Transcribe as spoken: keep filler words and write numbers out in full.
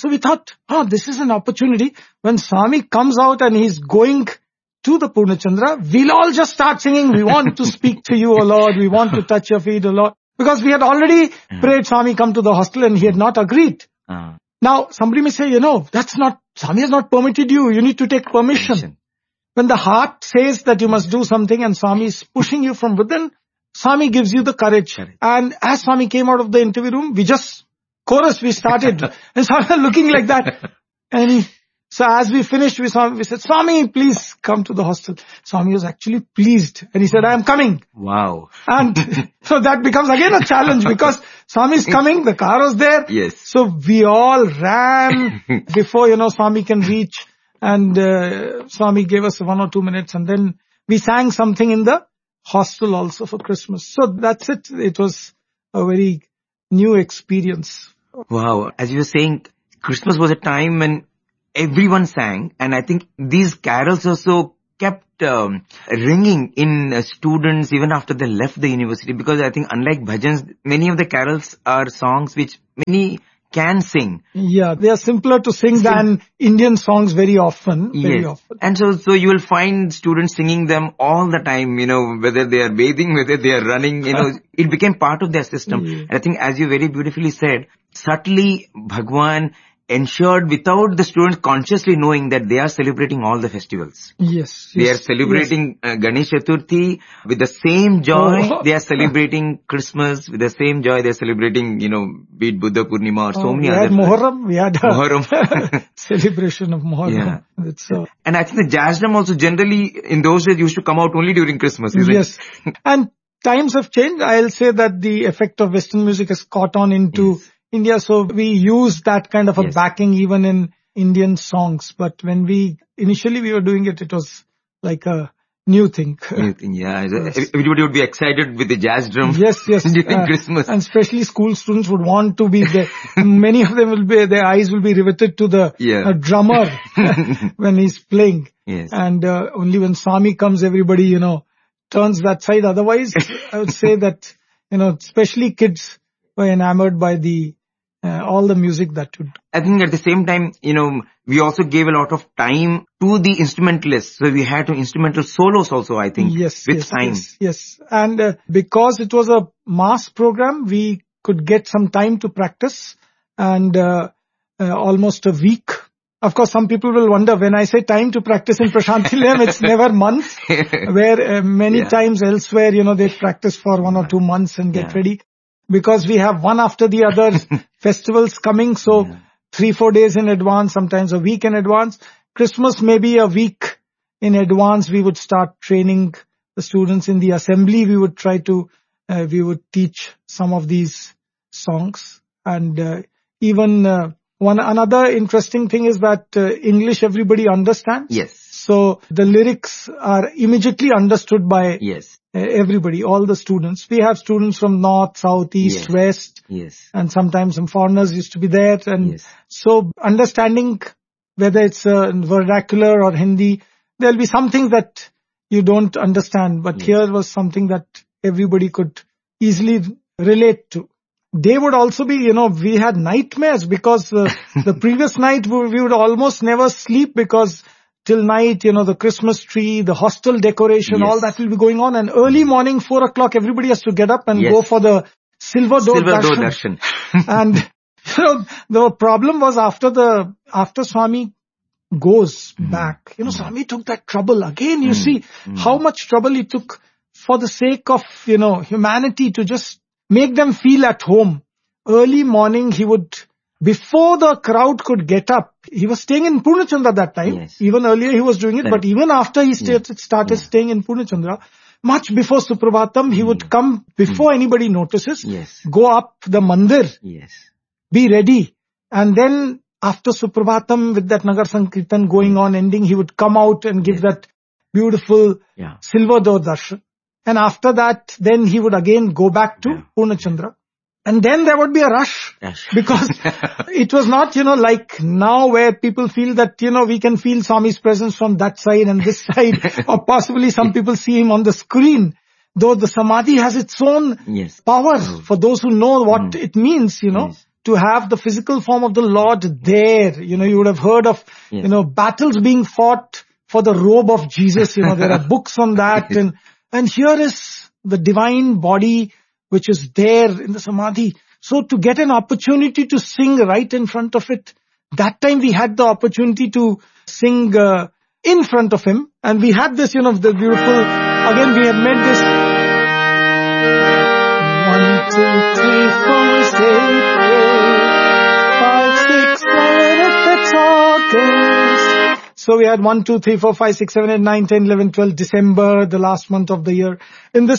So we thought, oh, this is an opportunity. When Swami comes out and he's going to the Purnachandra, we'll all just start singing, we want to speak to you, O Lord, we want to touch your feet, O Lord. Because we had already mm. prayed Swami come to the hostel and he had not agreed. Uh. Now, somebody may say, you know, that's not, Swami has not permitted you, you need to take permission. permission. When the heart says that you must do something and Swami is pushing you from within, Swami gives you the courage. Correct. And as Swami came out of the interview room, we just, chorus, we started. And Swami looking like that. And he, so as we finished, we, saw, we said, Swami, please come to the hostel. Swami was actually pleased. And he said, I am coming. Wow. And so that becomes again a challenge because Swami is coming, the car was there. Yes. So we all ran before, you know, Swami can reach. And uh, Swami gave us one or two minutes. And then we sang something in the hostel also for Christmas. So that's it. It was a very new experience. Wow. As you were saying, Christmas was a time when everyone sang, and I think these carols also kept um, ringing in uh, students even after they left the university, because I think unlike bhajans, many of the carols are songs which many can sing. Yeah, they are simpler to sing Sim- than Indian songs very often. Very yes. often. And so, so you will find students singing them all the time, you know, whether they are bathing, whether they are running, you know, it became part of their system. Yeah. And I think as you very beautifully said, subtly Bhagwan ensured without the students consciously knowing that they are celebrating all the festivals. Yes. They yes, are celebrating yes. uh, Ganesh Chaturthi with the same joy. Oh. They are celebrating Christmas with the same joy. They are celebrating, you know, be it Buddha Purnima or oh, so many we other. Had Muharram. We had Muharram. celebration of Muharram. Yeah. That's, uh, and I think the jazz drum also generally in those days used to come out only during Christmas, isn't yes. it? Yes. And times have changed. I'll say that the effect of Western music has caught on into yes. India, so we use that kind of a yes. backing even in Indian songs. But when we, initially we were doing it, it was like a new thing. New thing, yeah. Yes. Everybody would be excited with the jazz drum. Yes, yes. during uh, Christmas. And especially school students would want to be there. Many of them will be, their eyes will be riveted to the yeah. uh, drummer when he's playing. Yes. And uh, only when Swami comes, everybody, you know, turns that side. Otherwise, I would say that, you know, especially kids were enamored by the Uh, all the music that would. I think at the same time, you know, we also gave a lot of time to the instrumentalists. So we had to instrumental solos also, I think. Yes, with yes, time. Yes, yes. And uh, because it was a mass program, we could get some time to practice and uh, uh, almost a week. Of course, some people will wonder when I say time to practice in Prashanthi Nilayam, it's never months, where uh, many yeah. times elsewhere, you know, they practice for one or two months and get yeah. ready. Because we have one after the other festivals coming, so yeah. three, four days in advance, sometimes a week in advance. Christmas maybe a week in advance, we would start training the students in the assembly. We would try to, uh, we would teach some of these songs. And uh, even uh, one another interesting thing is that uh, English everybody understands. Yes. So the lyrics are immediately understood by yes. everybody, all the students. We have students from north, south, east, yes. west. Yes. And sometimes some foreigners used to be there. And yes. so understanding whether it's uh, vernacular or Hindi, there'll be some things that you don't understand. But yes. here was something that everybody could easily relate to. They would also be, you know, we had nightmares because uh, the previous night we, we would almost never sleep because till night, you know, the Christmas tree, the hostel decoration, yes. all that will be going on. And early morning, four o'clock, everybody has to get up and yes. go for the Silver Door Silver Darshan. Door Darshan. And, you know, the problem was after the, after Swami goes mm. back, you know, mm. Swami took that trouble again. You mm. see mm. how much trouble he took for the sake of, you know, humanity to just make them feel at home. Early morning, he would, before the crowd could get up, he was staying in Purnachandra that time. Yes. Even earlier he was doing it, right. but even after he stayed, yeah. started yeah. staying in Purnachandra, much before Suprabhatam, he mm. would come before mm. anybody notices, yes. go up the mandir, yes. be ready. And then after Suprabhatam with that Nagar Sankirtan going on, ending, he would come out and give yes. that beautiful yeah. Silver Door Darshan. And after that, then he would again go back to yeah. Purnachandra. And then there would be a rush yes. because it was not, you know, like now where people feel that, you know, we can feel Swami's presence from that side and this side, or possibly some people see him on the screen. Though the Samadhi has its own yes. power for those who know what mm. it means, you know. Yes. to have the physical form of the Lord there. You know, you would have heard of, yes. you know, battles being fought for the robe of Jesus. You know, there are books on that. And, and here is the divine body which is there in the Samadhi. So to get an opportunity to sing right in front of it, that time we had the opportunity to sing uh, in front of him. And we had this, you know, the beautiful, again we had made this. One, two, three, four, six, eight, five, six, seven, that's August. So we had one, two, three, four, five, six, seven, eight, nine, ten, eleven, twelve, December, the last month of the year. In this